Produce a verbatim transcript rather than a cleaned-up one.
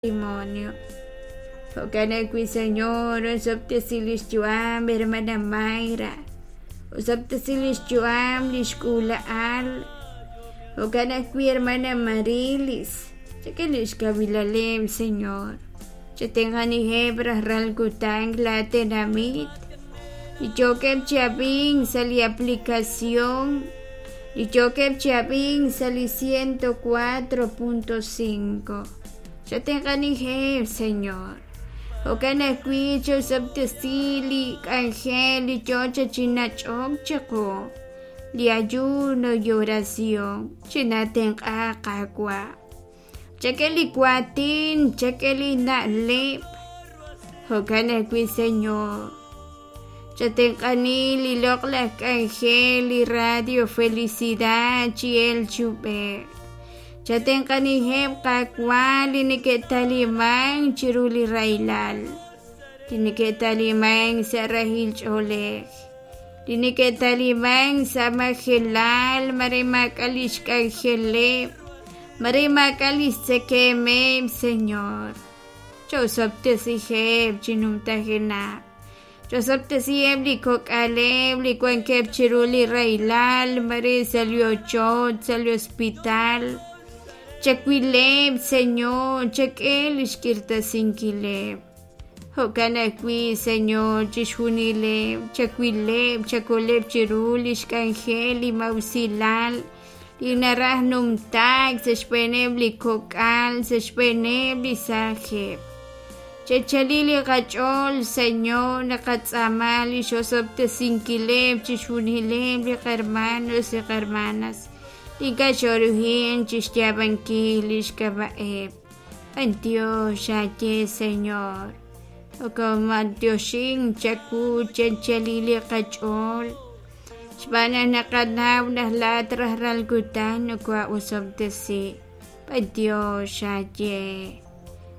matrimonio. Hokanakui Señor, usaptasilis chuam, hermana Mayra. Usaptasilis chuam, lishkula al. Hokanakui hermana Marilis. Chakalish kabilalem, Señor. Chatengani hebras ralgutang la tenamit. Y choquep chabing sali aplicación. Y choquep chabing sali ciento cuatro punto cinco. Chatengani heb, Señor. Hokanakui chosaptasili angel y chocha chinachok chako. Li ayuno y oración. Chinateng akakwa. Chakeli cuatin, chakeli na lep. Hokanakui Señor. Chatencani li lokla angel y radio felicidad chiel chupe. Chatencani heb kakwali ni que talimang chiruli railal. Tini que talimang sa rahil cholek. Tini que talimang sa magelal marimak alish kangelep. Marimak alish sekemem, Señor. Yo sabte si heb chinumtagena. Yo sabte si heb li kokaleb li kwankep chiruli railal. Mari salió chot, salió hospital. Chakwileb, Señor, chakel ishkirta sinkileb. Hokanakui, Señor, chishunileb, chakwileb, chakoleb chirul ishkangel y mausilal. Linarah numtag, seshpeneb li kokal, seshpeneb li saheb. Chechalili gachol, Señor, nakatzamal, y shosopte sinkileb, chishunileb, li hermanos y hermanas. Ika choruhin chistiaban kilish kabaeb. Antiocha ye, Señor. O como antioshin chaku chenchalili kachol. Shbana nakanaw na latras ralgutan o kwa usab tesi. Antiocha ye.